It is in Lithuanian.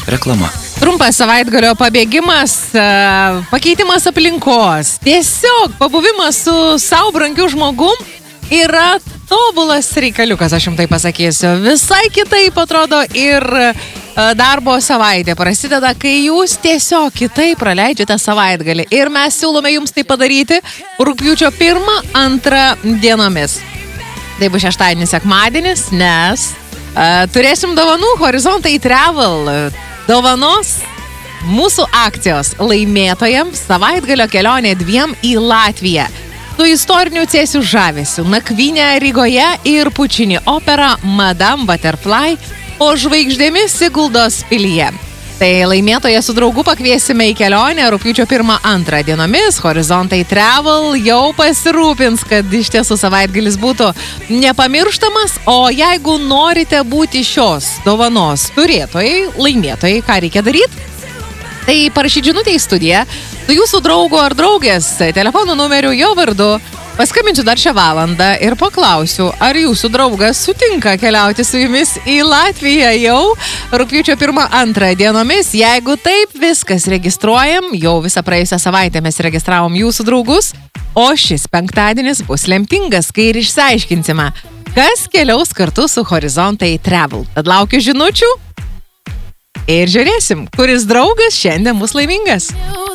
Reklama. Trumpas savaitgalio pabėgimas, pakeitimas aplinkos, tiesiog pabuvimas su savo brangiu žmogum yra tobulas reikaliukas, aš jums tai pasakysiu. Visai kitaip atrodo ir darbo savaitė prasideda, kai jūs tiesiog kitaip praleidžiate savaitgalį. Ir mes siūlome jums tai padaryti rugpjūčio 1-2 dienomis. Tai bus šeštadienis, sekmadienis, nes turėsim dovanų Horizontai Travel. Dovanos mūsų akcijos laimėtojams savaitgalio kelionė 2 į Latviją. Su istoriniu Cėsių žavesiu, nakvynė Rygoje ir Pučini opera Madame Butterfly po žvaigždėmis Siguldos pilyje. Tai laimėtoje su draugu pakviesime į kelionę rugpjūčio 1-2 dienomis. Horizontai Travel jau pasirūpins, kad iš tiesų savaitgalis būtų nepamirštamas, o jeigu norite būti šios dovanos turėtojai, laimėtojai, ką reikia daryti? Tai parašyti žinutę į studiją su jūsų draugo ar draugės telefono numeriu, jo vardu. Paskambinsiu dar šią valandą ir paklausiu, ar jūsų draugas sutinka keliauti su jumis į Latviją jau rugpjūčio 1-2 dienomis. Jeigu taip, viskas registruojam. Jau visą praėjusią savaitę mes registravom jūsų draugus. O šis penktadienis bus lemtingas, kai ir išsiaiškinsime, kas keliaus kartu su Horizontai Travel. Tad laukiu žinučių ir žiūrėsim, kuris draugas šiandien bus laimingas.